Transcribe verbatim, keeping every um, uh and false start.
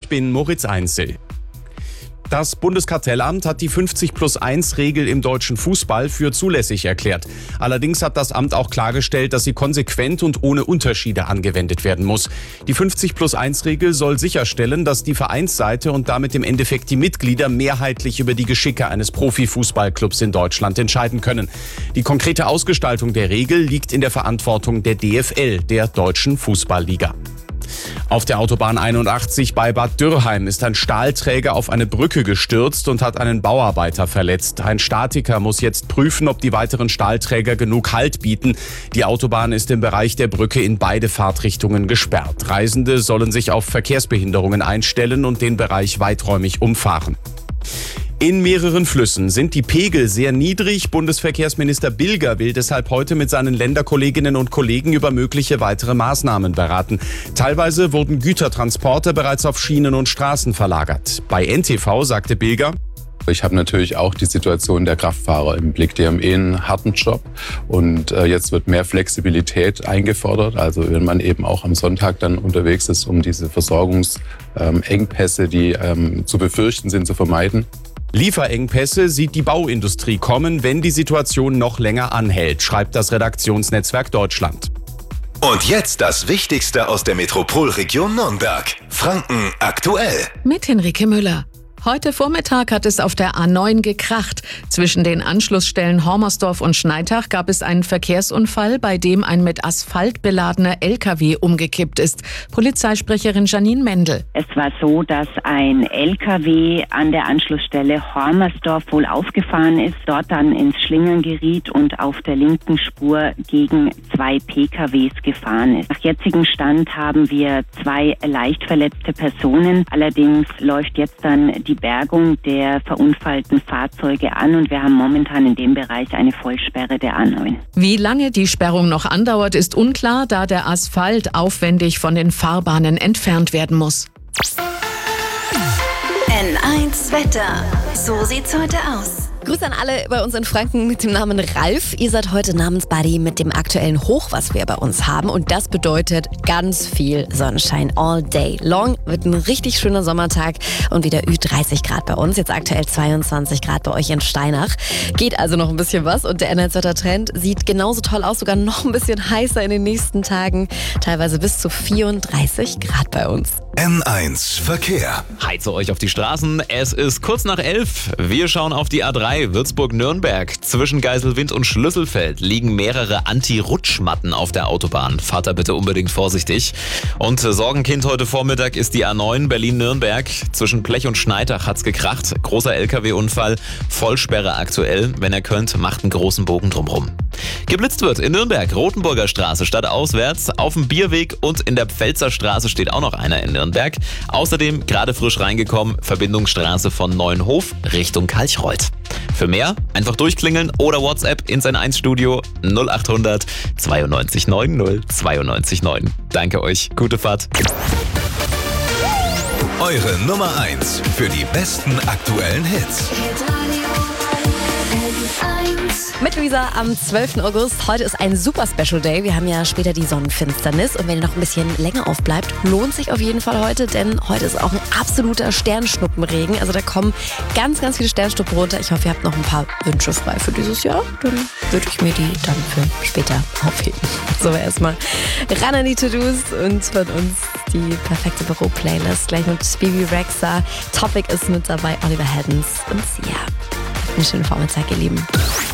bin Moritz Einzel. Das Bundeskartellamt hat die fünfzig plus eins Regel im deutschen Fußball für zulässig erklärt. Allerdings hat das Amt auch klargestellt, dass sie konsequent und ohne Unterschiede angewendet werden muss. Die fünfzig plus eins Regel soll sicherstellen, dass die Vereinsseite und damit im Endeffekt die Mitglieder mehrheitlich über die Geschicke eines Profifußballclubs in Deutschland entscheiden können. Die konkrete Ausgestaltung der Regel liegt in der Verantwortung der D F L, der Deutschen Fußballliga. Auf der Autobahn einundachtzig bei Bad Dürrheim ist ein Stahlträger auf eine Brücke gestürzt und hat einen Bauarbeiter verletzt. Ein Statiker muss jetzt prüfen, ob die weiteren Stahlträger genug Halt bieten. Die Autobahn ist im Bereich der Brücke in beide Fahrtrichtungen gesperrt. Reisende sollen sich auf Verkehrsbehinderungen einstellen und den Bereich weiträumig umfahren. In mehreren Flüssen sind die Pegel sehr niedrig. Bundesverkehrsminister Bilger will deshalb heute mit seinen Länderkolleginnen und Kollegen über mögliche weitere Maßnahmen beraten. Teilweise wurden Gütertransporte bereits auf Schienen und Straßen verlagert. Bei N T V sagte Bilger: Ich habe natürlich auch die Situation der Kraftfahrer im Blick. Die haben eh einen harten Job und äh, jetzt wird mehr Flexibilität eingefordert. Also wenn man eben auch am Sonntag dann unterwegs ist, um diese Versorgungsengpässe, die ähm, zu befürchten sind, zu vermeiden. Lieferengpässe sieht die Bauindustrie kommen, wenn die Situation noch länger anhält, schreibt das Redaktionsnetzwerk Deutschland. Und jetzt das Wichtigste aus der Metropolregion Nürnberg. Franken aktuell. Mit Henrike Müller. Heute Vormittag hat es auf der A neun gekracht. Zwischen den Anschlussstellen Hormersdorf und Schneitach gab es einen Verkehrsunfall, bei dem ein mit Asphalt beladener L K W umgekippt ist. Polizeisprecherin Janine Mendel. Es war so, dass ein L K W an der Anschlussstelle Hormersdorf wohl aufgefahren ist, dort dann ins Schlingern geriet und auf der linken Spur gegen zwei P K Ws gefahren ist. Nach jetzigem Stand haben wir zwei leicht verletzte Personen. Allerdings läuft jetzt dann die Bergung der verunfallten Fahrzeuge an und wir haben momentan in dem Bereich eine Vollsperre der A neun. Wie lange die Sperrung noch andauert, ist unklar, da der Asphalt aufwendig von den Fahrbahnen entfernt werden muss. N eins Wetter. So sieht's heute aus. Grüße an alle bei uns in Franken mit dem Namen Ralf. Ihr seid heute Namensbuddy mit dem aktuellen Hoch, was wir bei uns haben. Und das bedeutet ganz viel Sonnenschein all day long. Wird ein richtig schöner Sommertag und wieder Ü dreißig Grad bei uns. Jetzt aktuell zweiundzwanzig Grad bei euch in Steinach. Geht also noch ein bisschen was und der N eins Wetter-Trend sieht genauso toll aus, sogar noch ein bisschen heißer in den nächsten Tagen. Teilweise bis zu vierunddreißig Grad bei uns. N eins Verkehr. Heize euch auf die Straßen. Es ist kurz nach elf. Wir schauen auf die A drei Würzburg-Nürnberg. Zwischen Geiselwind und Schlüsselfeld liegen mehrere Anti-Rutschmatten auf der Autobahn. Fahrt da bitte unbedingt vorsichtig. Und Sorgenkind heute Vormittag ist die A neun Berlin-Nürnberg. Zwischen Blech und Schneitach hat's gekracht. Großer L K W-Unfall. Vollsperre aktuell. Wenn ihr könnt, macht einen großen Bogen drumherum. Geblitzt wird in Nürnberg, Rotenburger Straße stadtauswärts, auf dem Bierweg und in der Pfälzer Straße steht auch noch einer in Nürnberg. Außerdem gerade frisch reingekommen, Verbindungsstraße von Neuenhof Richtung Kalchreuth. Für mehr einfach durchklingeln oder WhatsApp ins N eins Studio null acht hundert zweiundneunzig neun null zweiundneunzig neun. Danke euch, gute Fahrt. Eure Nummer eins für die besten aktuellen Hits. Mit Luisa am zwölften August. Heute ist ein super Special Day. Wir haben ja später die Sonnenfinsternis. Und wenn ihr noch ein bisschen länger aufbleibt, lohnt sich auf jeden Fall heute. Denn heute ist auch ein absoluter Sternschnuppenregen. Also da kommen ganz, ganz viele Sternschnuppen runter. Ich hoffe, ihr habt noch ein paar Wünsche frei für dieses Jahr. Dann würde ich mir die dann für später aufheben. So, erstmal ran an die To-Dos und von uns die perfekte Büro-Playlist. Gleich mit Bibi Rexha. Topic ist mit dabei, Oliver Heldens und Sia. Einen schönen Vormittag, ihr Lieben.